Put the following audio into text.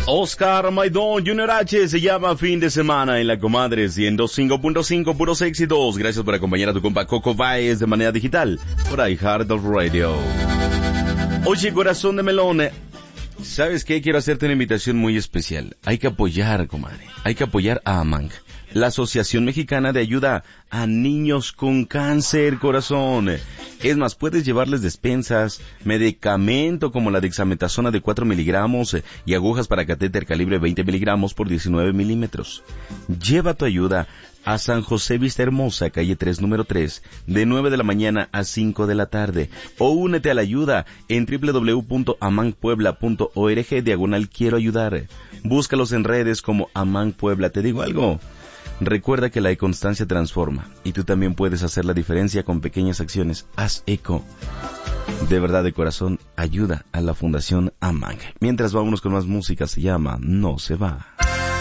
Oscar Maidón, Junior H, se llama Fin de Semana en la Comadre 105.5, puros éxitos. Gracias por acompañar a tu compa Coco Baez de manera digital por iHeartRadio. Oye, corazón de melón, ¿sabes qué? Quiero hacerte una invitación muy especial. Hay que apoyar, comadre. Hay que apoyar a AMANC, la Asociación Mexicana de Ayuda a Niños con Cáncer, corazón. Es más, puedes llevarles despensas, medicamento como la dexametasona de 4 miligramos y agujas para catéter calibre 20 miligramos por 19 milímetros. Lleva tu ayuda a San José Vista Hermosa, calle 3, número 3, de 9 de la mañana a 5 de la tarde. O únete a la ayuda en www.amancpuebla.org/quiero ayudar. Búscalos en redes como AMANC Puebla. Te digo algo. Recuerda que la constancia transforma y tú también puedes hacer la diferencia con pequeñas acciones. Haz eco. De verdad, de corazón, ayuda a la Fundación AMANC. Mientras vámonos con más música, se llama No se va.